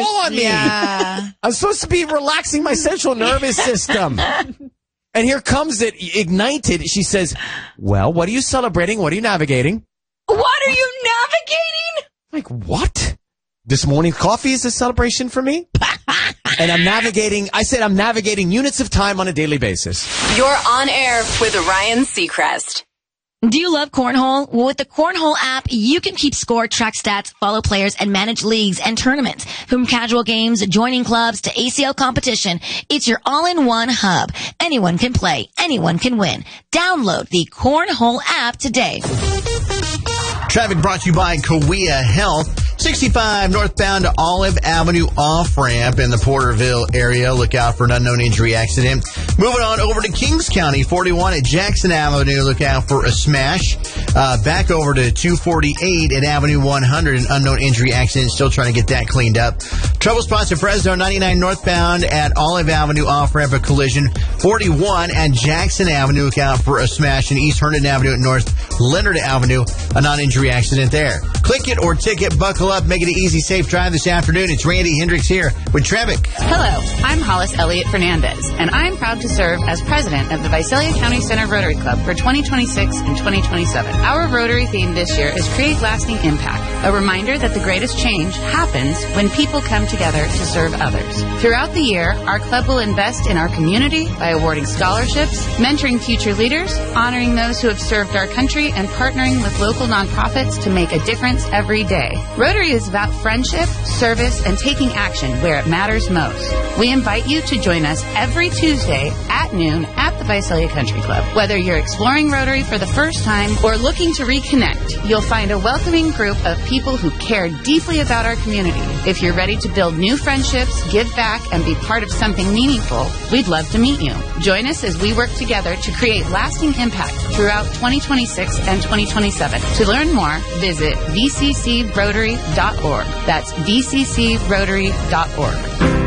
call on me. Yeah. I'm supposed to be relaxing my central nervous system. And here comes it, ignited. She says, well, what are you celebrating? What are you navigating? What are you navigating? Like, what? This morning's coffee is a celebration for me? And I'm navigating units of time on a daily basis. You're on air with Ryan Seacrest. Do you love Cornhole? Well, with the Cornhole app, you can keep score, track stats, follow players, and manage leagues and tournaments. From casual games, joining clubs, to ACL competition, it's your all-in-one hub. Anyone can play. Anyone can win. Download the Cornhole app today. Traffic brought to you by Kawea Health. 65 northbound to Olive Avenue off-ramp in the Porterville area. Look out for an unknown injury accident. Moving on over to Kings County, 41 at Jackson Avenue. Look out for a smash. Back over to 248 at Avenue 100, an unknown injury accident. Still trying to get that cleaned up. Trouble spots in Fresno, 99 northbound at Olive Avenue off-ramp, a collision. 41 at Jackson Avenue. Look out for a smash. In East Herndon Avenue at North Leonard Avenue, a non-injury accident there. Click it or ticket, buckle up, make it an easy, safe drive this afternoon. It's Randy Hendricks here with traffic. Hello, I'm Hollis Elliott Fernandez, and I'm proud to serve as president of the Visalia County Center Rotary Club for 2026 and 2027. Our Rotary theme this year is Create Lasting Impact, a reminder that the greatest change happens when people come together to serve others. Throughout the year, our club will invest in our community by awarding scholarships, mentoring future leaders, honoring those who have served our country, and partnering with local nonprofits to make a difference every day. Rotary is about friendship, service, and taking action where it matters most. We invite you to join us every Tuesday at noon at the Visalia Country Club. Whether you're exploring Rotary for the first time or looking to reconnect, you'll find a welcoming group of people who care deeply about our community. If you're ready to build new friendships, give back, and be part of something meaningful, we'd love to meet you. Join us as we work together to create lasting impact throughout 2026 and 2027. To learn more, visit vccrotary.org. That's vccrotary.org.